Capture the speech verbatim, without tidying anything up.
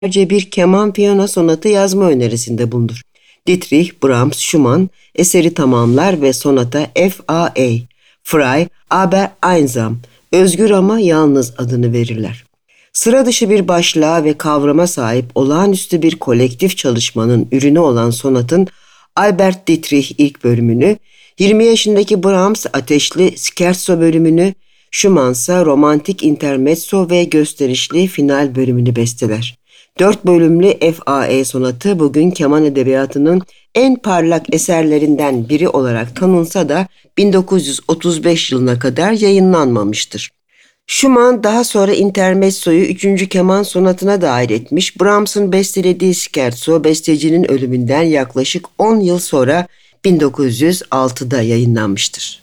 Önce bir keman piyano sonatı yazma önerisinde bulunur. Dietrich Brahms Schumann eseri tamamlar ve sonata F A A, Frei aber einsam, özgür ama yalnız adını verirler. Sıra dışı bir başlığa ve kavrama sahip olağanüstü bir kolektif çalışmanın ürünü olan sonatın Albert Dietrich ilk bölümünü, yirmi yaşındaki Brahms ateşli scherzo bölümünü, Schumann ise romantik intermezzo ve gösterişli final bölümünü besteler. Dört bölümlü F A A sonatı bugün keman edebiyatının en parlak eserlerinden biri olarak tanınsa da bin dokuz yüz otuz beş yılına kadar yayınlanmamıştır. Schumann daha sonra intermezzoyu üçüncü keman sonatına dahil etmiş. Brahms'ın bestelediği scherzo bestecinin ölümünden yaklaşık on yıl sonra bin dokuz yüz altıda yayınlanmıştır.